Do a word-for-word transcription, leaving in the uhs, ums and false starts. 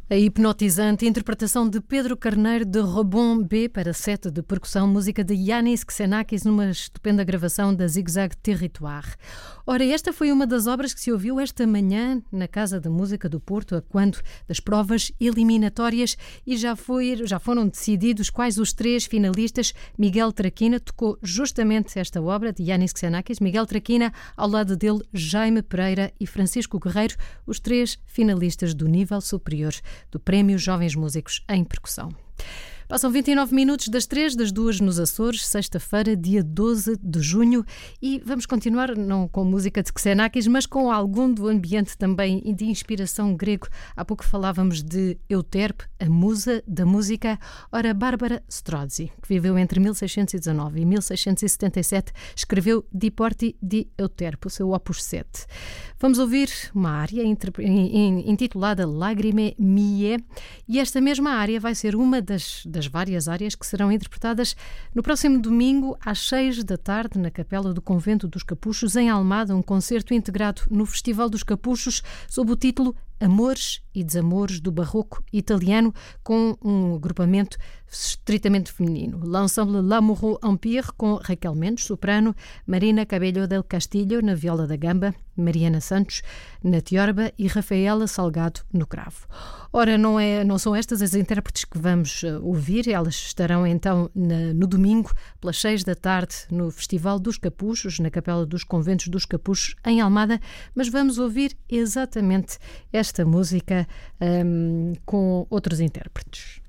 A hipnotizante interpretação de Pedro Carneiro de Rebond B para sete de percussão, música de Yanis Xenakis numa estupenda gravação da Zig Zag Territoire. Ora, esta foi uma das obras que se ouviu esta manhã na Casa da Música do Porto, a quando das provas eliminatórias, e já, foi, já foram decididos quais os três finalistas. Miguel Traquina tocou justamente esta obra de Yanis Xenakis. Miguel Traquina, ao lado dele, Jaime Pereira e Francisco Guerreiro, os três finalistas do nível superior do Prémio Jovens Músicos em Percussão. Passam vinte e nove minutos das três, das duas nos Açores, sexta-feira, dia doze de junho, e vamos continuar não com música de Xenakis, mas com algum do ambiente também de inspiração grego. Há pouco falávamos de Euterpe, a musa da música. Ora, Bárbara Strozzi, que viveu entre mil seiscentos e dezanove e mil seiscentos e setenta e sete, escreveu Di Porti di Euterpe, o seu opus sete. Vamos ouvir uma área intitulada Lagrime Mie, e esta mesma área vai ser uma das, das várias áreas que serão interpretadas no próximo domingo às seis da tarde na Capela do Convento dos Capuchos, em Almada, um concerto integrado no Festival dos Capuchos sob o título Amores e Desamores do Barroco Italiano, com um agrupamento estritamente feminino. L'Ensemble L'Amoureux Empire, com Raquel Mendes, soprano, Marina Cabello del Castillo na viola da gamba, Mariana Santos na tiorba e Rafaela Salgado no cravo. Ora, não, é, não são estas as intérpretes que vamos ouvir, elas estarão então na, no domingo, pelas seis da tarde, no Festival dos Capuchos, na Capela dos Conventos dos Capuchos, em Almada, mas vamos ouvir exatamente esta música um, com outros intérpretes.